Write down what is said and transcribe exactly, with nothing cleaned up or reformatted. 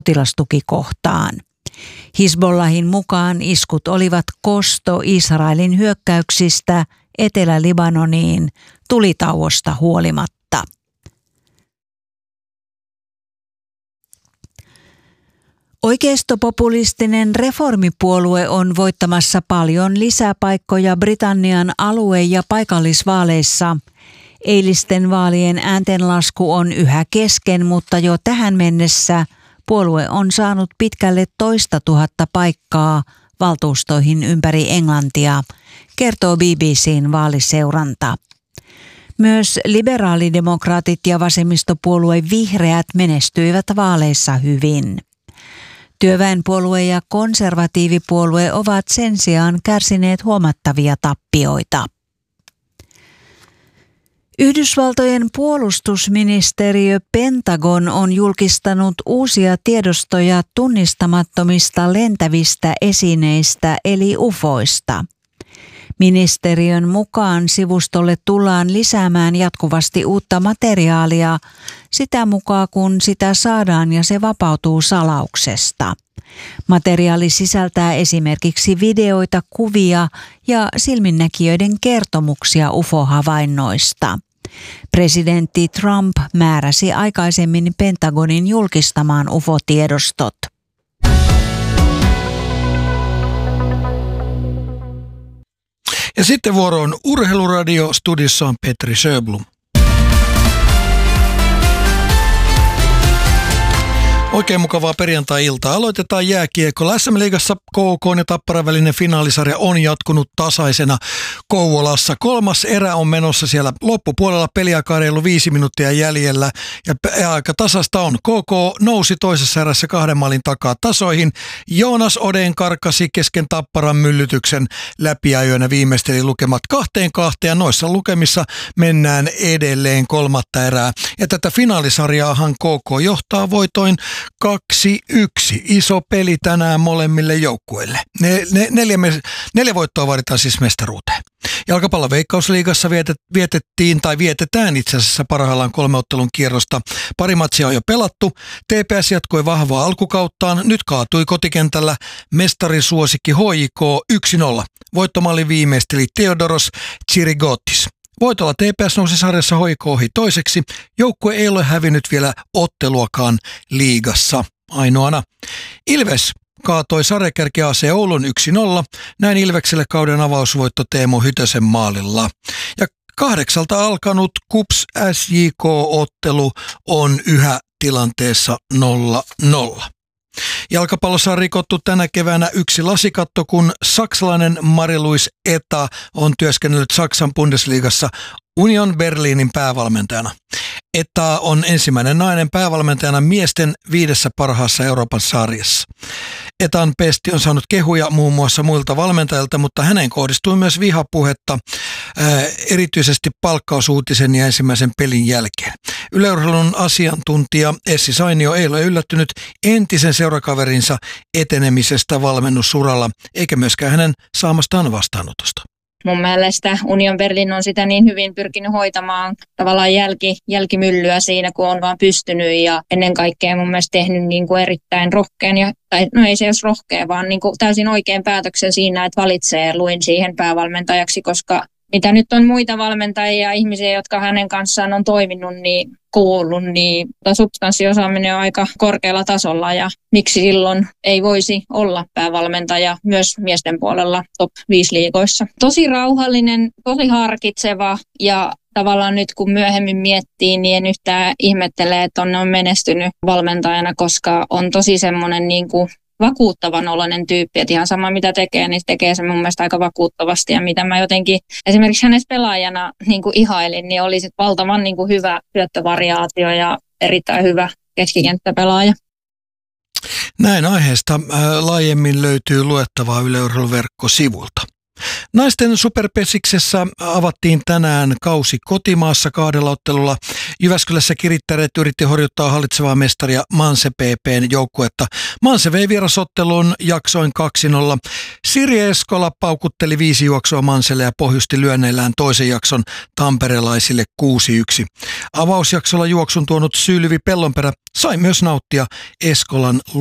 sotilastukikohtaan. Hizbollahin mukaan iskut olivat kosto Israelin hyökkäyksistä Etelä-Libanoniin tulitauosta huolimatta. Oikeistopopulistinen reformipuolue on voittamassa paljon lisäpaikkoja Britannian alue- ja paikallisvaaleissa. Eilisten vaalien ääntenlasku on yhä kesken, mutta jo tähän mennessä puolue on saanut pitkälle toista tuhatta paikkaa valtuustoihin ympäri Englantia, kertoo B B C:n vaaliseuranta. Myös liberaalidemokraatit ja vasemmistopuolue Vihreät menestyivät vaaleissa hyvin. Työväenpuolue ja konservatiivipuolue ovat sen sijaan kärsineet huomattavia tappioita. Yhdysvaltojen puolustusministeriö Pentagon on julkistanut uusia tiedostoja tunnistamattomista lentävistä esineistä eli ufoista. Ministeriön mukaan sivustolle tullaan lisäämään jatkuvasti uutta materiaalia sitä mukaan, kun sitä saadaan ja se vapautuu salauksesta. Materiaali sisältää esimerkiksi videoita, kuvia ja silminnäkijöiden kertomuksia ufo-havainnoista. Presidentti Trump määräsi aikaisemmin Pentagonin julkistamaan ufo-tiedostot. Ja sitten vuoro on Urheiluradio, studiossa on Petri Sjöblom. Oikein mukavaa perjantai-iltaa. Aloitetaan jääkiekolla. S M-liigassa K K ja Tapparan välinen finaalisarja on jatkunut tasaisena Kouvolassa. Kolmas erä on menossa siellä loppupuolella. Peliaikaa reilu viisi minuuttia jäljellä ja aika tasasta on. K K nousi toisessa erässä kahden maalin takaa tasoihin. Joonas Oden karkasi kesken Tapparan myllytyksen läpiajoina viimeisteli lukemat kahteen kahteen. Noissa lukemissa mennään edelleen kolmatta erää. Ja tätä finaalisarjaahan K K johtaa voitoin kaksi yksi. Iso peli tänään molemmille joukkueille. Ne, ne, neljä, neljä voittoa vaaditaan siis mestaruuteen. Jalkapallon Veikkausliigassa vietet, vietettiin tai vietetään itse asiassa parhaillaan kolme ottelun kierrosta. Pari matsia on jo pelattu. T P S jatkoi vahvaa alkukauttaan. Nyt kaatui kotikentällä mestarisuosikki H J K yksi nolla. Voittomalli viimeisteli Theodoros Tsirigotis. Voitolla T P S nousi sarjassa H J K ohi toiseksi. Joukkue ei ole hävinnyt vielä otteluakaan liigassa ainoana. Ilves kaatoi sarjakärki A C Oulun yksi nolla. Näin Ilvekselle kauden avausvoitto Teemu Hytösen maalilla. Ja kahdeksalta alkanut KuPS S J K-ottelu on yhä tilanteessa nolla nolla. Jalkapallossa on rikottu tänä keväänä yksi lasikatto, kun saksalainen Marie-Louise Eta on työskennellyt Saksan Bundesliigassa Union Berlinin päävalmentajana. Eta on ensimmäinen nainen päävalmentajana miesten viidessä parhaassa Euroopan sarjassa. Etan pesti on saanut kehuja muun muassa muilta valmentajilta, mutta häneen kohdistui myös vihapuhetta, ää, erityisesti palkkausuutisen ja ensimmäisen pelin jälkeen. Yleurheilun asiantuntija Essi Sainio ei ole yllättynyt entisen seurakaverinsa etenemisestä valmennusuralla, eikä myöskään hänen saamastaan vastaanotosta. Mun mielestä Union Berlin on sitä niin hyvin pyrkinyt hoitamaan tavallaan jälki, jälkimyllyä siinä, kun on vaan pystynyt ja ennen kaikkea mun mielestä tehnyt niin kuin erittäin rohkean, ja, tai no ei se jos rohkea, vaan niin kuin täysin oikein päätöksen siinä, että valitsee Luin siihen päävalmentajaksi, koska mitä nyt on muita valmentajia ja ihmisiä, jotka hänen kanssaan on toiminut, niin kuullut, niin substanssiosaaminen on aika korkealla tasolla ja miksi silloin ei voisi olla päävalmentaja myös miesten puolella top viisi liigoissa. Tosi rauhallinen, tosi harkitseva ja tavallaan nyt kun myöhemmin miettii, niin en yhtään ihmettele, että on menestynyt valmentajana, koska on tosi semmoinen niin kuin vakuuttavan oloinen tyyppi, että ihan sama mitä tekee, niin tekee se mun mielestä aika vakuuttavasti ja mitä mä jotenkin esimerkiksi hänestä pelaajana niin kuin ihailin, niin oli sit valtavan niin kuin hyvä syöttövariaatio ja erittäin hyvä keskikenttäpelaaja. Näin aiheesta laajemmin löytyy luettavaa Yle Urheilu -verkkosivulta. Naisten superpesiksessä avattiin tänään kausi kotimaassa kahdella ottelulla. Jyväskylässä Kirittäreet yritti horjuttaa hallitsevaa mestaria Manse P P:n joukkuetta. Manse vei vierasottelun jaksoin kaksi nolla. Siri Eskola paukutteli viisi juoksua Manselle ja pohjusti lyönneillään toisen jakson tamperelaisille kuusi yksi. Avausjaksolla juoksun tuonut Sylvi Pellonperä sai myös nauttia Eskolan